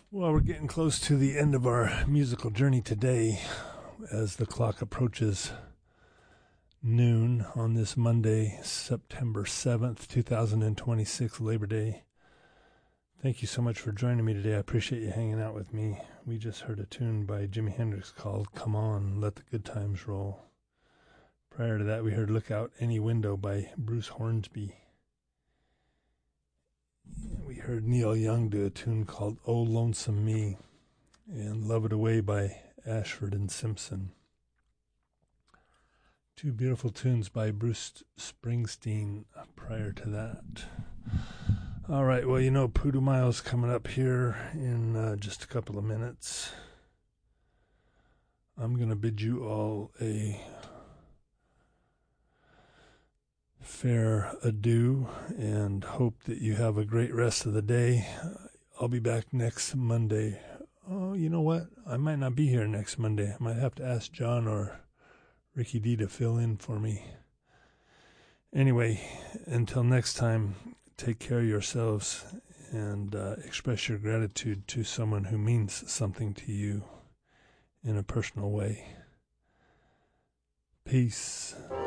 Well, we're getting close to the end of our musical journey today as the clock approaches noon on this Monday, September 7th, 2026, Labor Day. Thank you so much for joining me today. I appreciate you hanging out with me. We just heard a tune by Jimi Hendrix called Come On, Let the Good Times Roll. Prior to that, we heard Look Out Any Window by Bruce Hornsby. We heard Neil Young do a tune called Oh Lonesome Me and Love It Away by Ashford and Simpson. Two beautiful tunes by Bruce Springsteen prior to that. All right, well, Putumayo's coming up here in just a couple of minutes. I'm going to bid you all a fair adieu and hope that you have a great rest of the day. I'll be back next Monday. Oh, you know what? I might not be here next Monday. I might have to ask John or Ricky D to fill in for me. Anyway, until next time, take care of yourselves and express your gratitude to someone who means something to you in a personal way. Peace.